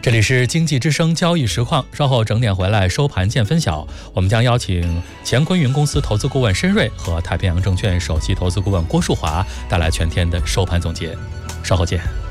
这里是经济之声交易实况，稍后整点回来收盘见分晓。我们将邀请乾坤云公司投资顾问申瑞和太平洋证券首席投资顾问郭树华带来全天的收盘总结。稍后见。